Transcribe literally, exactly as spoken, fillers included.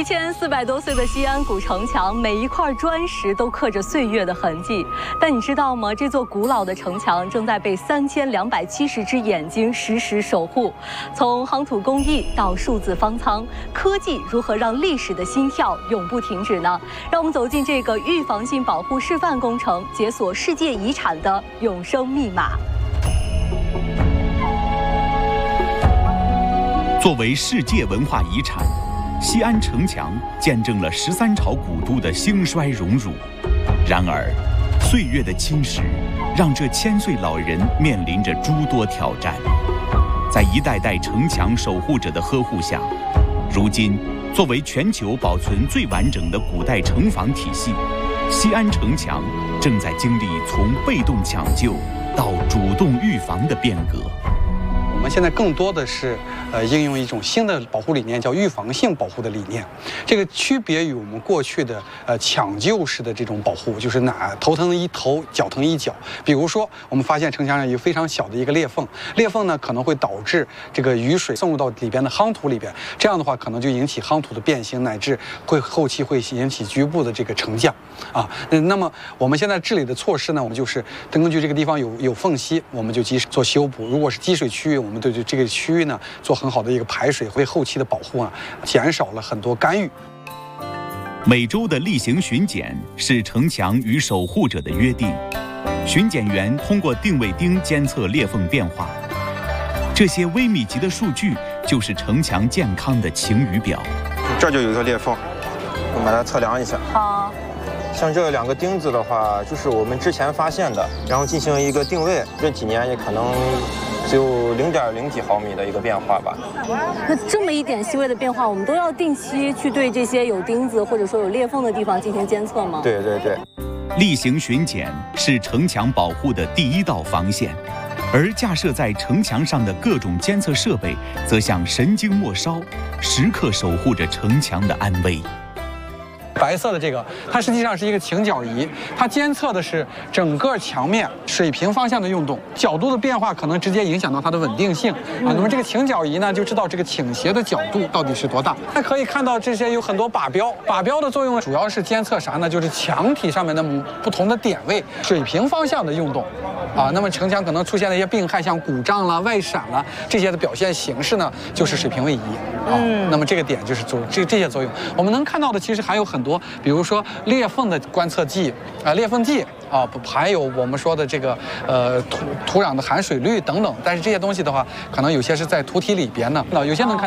千四百多岁的西安古城墙，每一块砖石都刻着岁月的痕迹。但你知道吗？这座古老的城墙正在被三千两百七十只眼睛时时守护。从夯土工艺到数字方舱，科技如何让历史的心跳永不停止呢？让我们走进这个预防性保护示范工程，解锁世界遗产的永生密码。 作为世界文化遗产，西安城墙见证了十三朝古都的兴衰荣辱。然而，岁月的侵蚀让这千岁老人面临着诸多挑战。在一代代城墙守护者的呵护下，如今作为全球保存最完整的古代城防体系，西安城墙正在经历从被动抢救到主动预防的变革。 我们现在更多的是，呃，应用一种新的保护理念，叫预防性保护的理念。这个区别于我们过去的呃抢救式的这种保护，就是哪头疼一头，脚疼一脚。比如说，我们发现城墙上有非常小的一个裂缝，裂缝呢可能会导致这个雨水渗入到里边的夯土里边，这样的话可能就引起夯土的变形，乃至会后期会引起局部的这个沉降啊。那么我们现在治理的措施呢，我们就是根据这个地方有有缝隙，我们就及时做修补。如果是积水区域，我们 对对这个区域呢，做很好的一个排水，为后期的保护啊，减少了很多干预。 每周的例行巡检是城墙与守护者的约定，巡检员通过定位钉监测裂缝变化，这些微米级的数据就是城墙健康的晴雨表。 这就有一个裂缝，我们把它测量一下。 好。 像这两个钉子的话，就是我们之前发现的，然后进行一个定位，这几年也可能只有零点零几毫米的一个变化吧。 那这么一点细微的变化，我们都要定期去对这些有钉子或者说有裂缝的地方进行监测吗？ 对对对。 例行巡检是城墙保护的第一道防线，而架设在城墙上的各种监测设备，则像神经末梢，时刻守护着城墙的安危。 白色的这个，它实际上是一个倾角仪，它监测的是整个墙面水平方向的运动，角度的变化可能直接影响到它的稳定性啊。那么这个倾角仪呢，就知道这个倾斜的角度到底是多大。那可以看到这些有很多靶标，靶标的作用主要是监测啥呢？就是墙体上面的不同的点位水平方向的运动啊。那么城墙可能出现了一些病害，像鼓胀啦、外闪啦这些的表现形式呢，就是水平位移啊。那么这个点就是做这这些作用。我们能看到的其实还有很多。 多，比如说裂缝的观测计啊、呃，裂缝计啊，还有我们说的这个呃土土壤的含水率等等。但是这些东西的话，可能有些是在土体里边呢，那有些能看。